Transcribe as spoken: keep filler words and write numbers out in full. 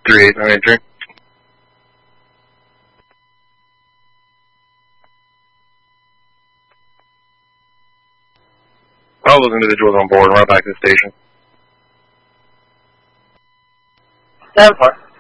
three eight nine entry. All those individuals on board, run back to the station. Stand by.